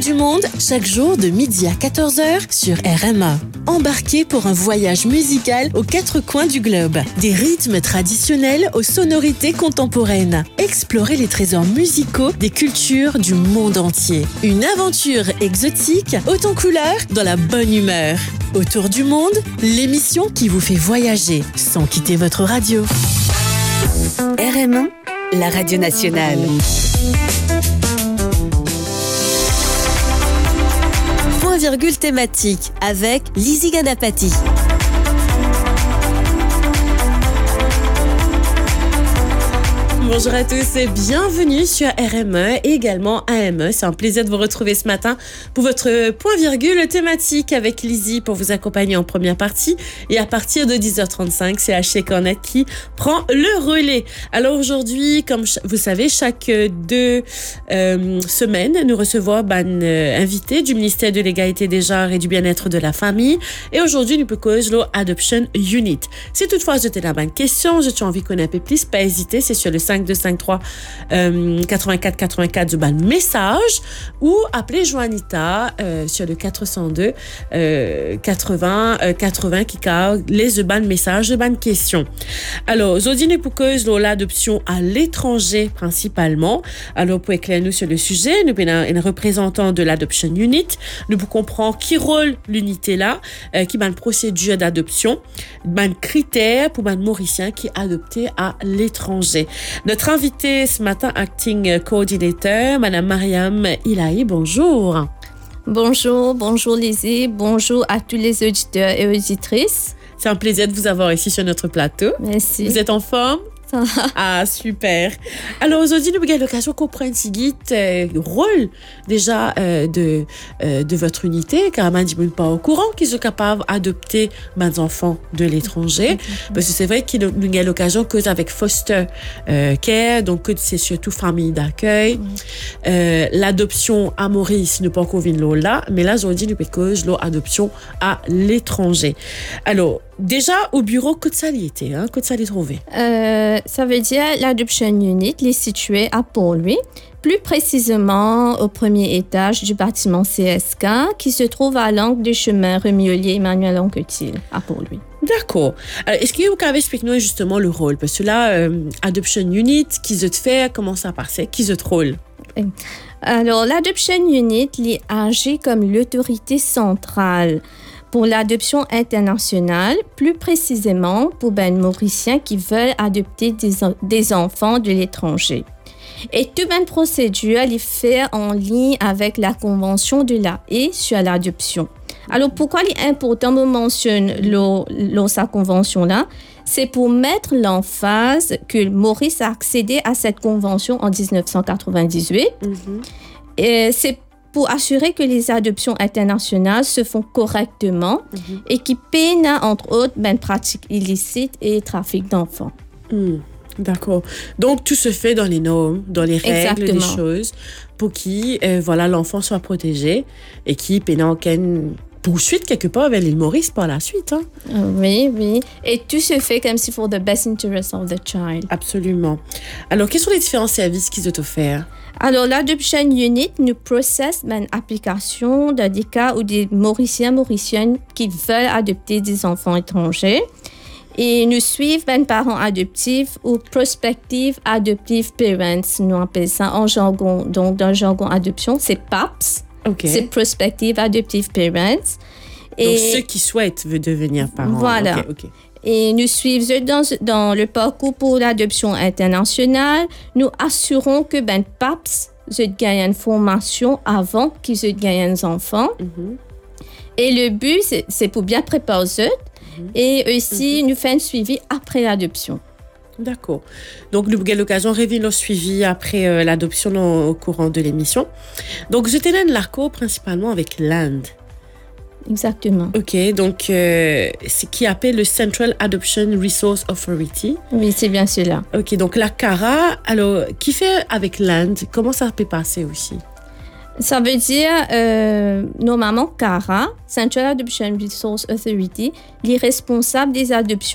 du monde, chaque jour de midi à 14h sur RMA. Embarquez pour un voyage musical aux quatre coins du globe. Des rythmes traditionnels aux sonorités contemporaines. Explorez les trésors musicaux des cultures du monde entier. Une aventure exotique, haute en couleurs, dans la bonne humeur. Autour du monde, l'émission qui vous fait voyager sans quitter votre radio. RMA, la radio nationale. Point virgule thématique avec Lizzie Ganapati. Bonjour à tous et bienvenue sur RME et également AME. C'est un plaisir de vous retrouver ce matin pour votre point virgule thématique avec Lizzie pour vous accompagner en première partie. Et à partir de 10h35, c'est Ashley Cornette qui prend le relais. Alors aujourd'hui, comme vous savez, chaque 2 semaines, nous recevons un invité du ministère de l'égalité des genres et du bien-être de la famille. Et aujourd'hui, nous proposons l'Adoption Unit. Si toutefois vous avez une question, je tu as envie de connaître un peu plus, pas hésiter, c'est sur le 5253 84 84 du ban message ou appelez Joanita sur le 402 80 80 qui a les ban message de ban question. Alors aujourd'hui nous proposons l'adoption à l'étranger principalement. Alors pour éclairer nous sur le sujet, nous avons un représentant de l'Adoption Unit. Nous pour comprendre qui rôle l'unité là, qui ban procédure d'adoption, ban critères pour ban mauricien qui est adopté à l'étranger. Notre invitée ce matin, Acting Coordinator, Madame Mariam Ilahi, bonjour. Bonjour Lizzie, bonjour à tous les auditeurs et auditrices. C'est un plaisir de vous avoir ici sur notre plateau. Merci. Vous êtes en forme? Ah, super. Alors, aujourd'hui, nous avons l'occasion de comprendre le rôle déjà de votre unité, car je ne suis pas au courant qu'ils sont capables d'adopter mes enfants de l'étranger. Parce que c'est vrai que nous avons l'occasion que avec foster care, donc c'est surtout famille d'accueil. L'adoption à Maurice, nous pas encore vu là, mais là, aujourd'hui, nous avons l'adoption à l'étranger. Alors, déjà, au bureau, que ça y était, que ça y trouvé? Ça veut dire l'Adoption Unit est située à Port-Louis, plus précisément au premier étage du bâtiment CSK qui se trouve à l'angle du chemin Remiolier Emmanuel Anquetil à Port-Louis. D'accord. Alors, est-ce que vous pouvez expliquer justement le rôle? Parce que là, Adoption Unit, qui se fait, comment ça passe? Qui se rôle? Alors, l'Adoption Unit agit comme l'autorité centrale pour l'adoption internationale, plus précisément pour les Mauriciens qui veulent adopter des enfants de l'étranger. Et toute une procédure est faite en ligne avec la Convention de la Haye sur l'adoption. Alors, pourquoi il est important de mentionner sa convention-là? C'est pour mettre l'emphase que Maurice a accédé à cette convention en 1998. Et c'est pour assurer que les adoptions internationales se font correctement et qui peinent, entre autres, pratiques illicites et trafic d'enfants. D'accord. Donc, tout se fait dans les normes, dans les règles, les choses, pour que l'enfant soit protégé et qu'il peine aucune poursuite quelque part avec l'île Maurice par la suite. Oui. Et tout se fait comme si for the best interest of the child. Absolument. Alors, quels sont les différents services qu'ils ont offerts? Alors, l'Adoption Unit nous processe une application dans des cas où des Mauriciennes qui veulent adopter des enfants étrangers. Et nous suivons les parents adoptifs ou prospective adoptive parents. Nous appelons ça en jargon. Donc, dans le jargon adoption, c'est PAPS. Okay. C'est prospective adoptive parents. Donc, ceux qui souhaitent devenir parents. Voilà. Okay. Et nous suivons dans le parcours pour l'adoption internationale. Nous assurons que PAPS gagnent une formation avant qu'ils gagnent un enfant. Et le but, c'est pour bien préparer eux. Et aussi, nous faisons un suivi après l'adoption. D'accord. Donc, nous avons l'occasion de révéler le suivi après l'adoption au courant de l'émission. Donc, je t'ai l'ARCO principalement avec l'Inde. Exactement. OK, donc c'est qui appelle le Central Adoption Resource Authority. Oui, c'est bien cela. OK, donc la CARA, alors, qui fait avec l'Inde? Comment ça peut passer aussi? Ça veut dire, normalement, CARA, Central Adoption Resource Authority, les responsables des adoptions